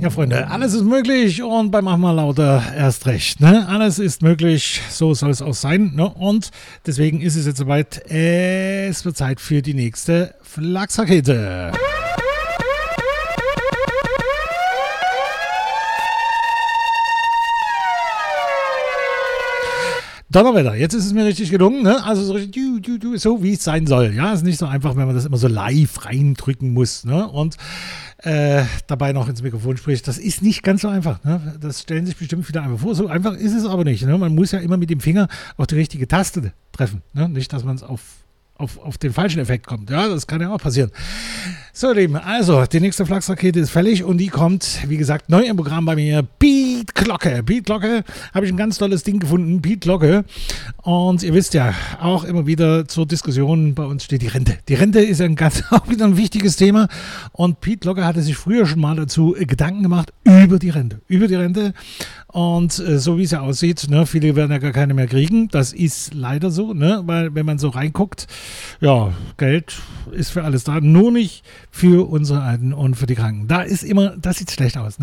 Ja, Freunde, alles ist möglich und bei Mach mal lauter erst recht. Ne? Alles ist möglich, so soll es auch sein. Ne? Und deswegen ist es jetzt soweit, es wird Zeit für die nächste Flachsrakete. Donnerwetter, jetzt ist es mir richtig gelungen, ne? Also so richtig, so wie es sein soll. Ja, ist nicht so einfach, wenn man das immer so live reindrücken muss, ne? Und dabei noch ins Mikrofon spricht. Das ist nicht ganz so einfach, ne? Das stellen sich bestimmt viele einfach vor. So einfach ist es aber nicht, ne? Man muss ja immer mit dem Finger auf die richtige Taste treffen, ne? Nicht, dass man es auf den falschen Effekt kommt. Ja, das kann ja auch passieren. So, ihr Lieben, also, die nächste Flachsrakete ist fällig und die kommt, wie gesagt, neu im Programm bei mir. Beat Glocke. Beat Glocke, habe ich ein ganz tolles Ding gefunden. Beat Glocke. Und ihr wisst ja, auch immer wieder zur Diskussion bei uns steht die Rente. Die Rente ist ja auch wieder ein wichtiges Thema. Und Beat Glocke hatte sich früher schon mal dazu Gedanken gemacht über die Rente. Über die Rente. Und so wie es ja aussieht, ne, viele werden ja gar keine mehr kriegen. Das ist leider so, ne, weil wenn man so reinguckt, ja, Geld ist für alles da, nur nicht für unsere Alten und für die Kranken. Das sieht schlecht aus. Ne?